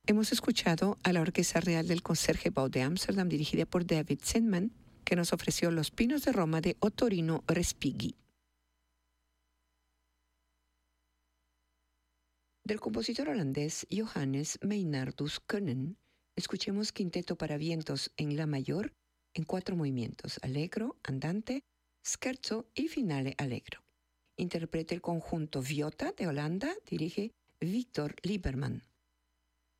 Hemos escuchado a la Orquesta Real del Concertgebouw de Ámsterdam, dirigida por David Sandman, que nos ofreció Los Pinos de Roma de Ottorino Respighi. Del compositor holandés Johannes Meinardus Kunnen, escuchemos Quinteto para vientos en la mayor en 4 movimientos: allegro, andante, scherzo y finale allegro. Interpreta el conjunto Viota de Holanda, dirige Victor Lieberman.